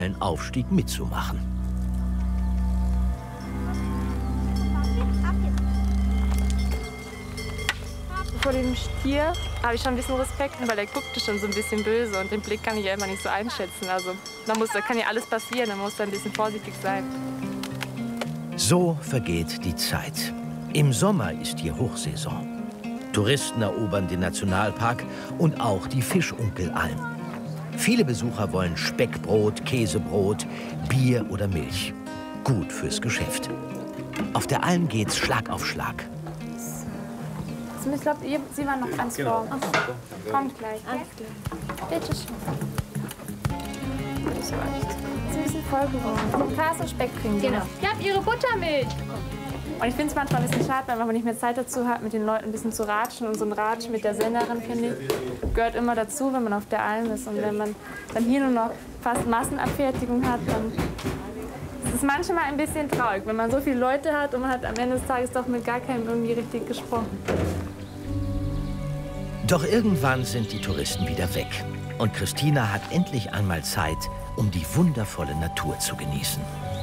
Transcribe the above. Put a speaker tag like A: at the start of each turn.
A: einen Aufstieg mitzumachen.
B: Vor dem Stier habe ich schon ein bisschen Respekt, weil der guckte schon so ein bisschen böse und den Blick kann ich ja immer nicht so einschätzen. Also da kann ja alles passieren, da muss man ein bisschen vorsichtig sein.
A: So vergeht die Zeit. Im Sommer ist hier Hochsaison. Touristen erobern den Nationalpark und auch die Fischunkelalm. Viele Besucher wollen Speckbrot, Käsebrot, Bier oder Milch. Gut fürs Geschäft. Auf der Alm geht's Schlag auf Schlag.
B: Ich glaube, Sie waren noch ganz vor. Kommt gleich. Alles klar. Bitte schön. Das reicht. Ist ein bisschen voll geworden. Käse und Speck kriegen Sie. Genau. Ich habe Ihre Buttermilch. Und ich finde es manchmal ein bisschen schade, weil man nicht mehr Zeit dazu hat, mit den Leuten ein bisschen zu ratschen. Und so ein Ratsch mit der Senderin, finde ich, gehört immer dazu, wenn man auf der Alm ist. Und wenn man dann hier nur noch fast Massenabfertigung hat, dann ist es manchmal ein bisschen traurig, wenn man so viele Leute hat und man hat am Ende des Tages doch mit gar keinem irgendwie richtig gesprochen.
A: Doch irgendwann sind die Touristen wieder weg. Und Christina hat endlich einmal Zeit, um die wundervolle Natur zu genießen.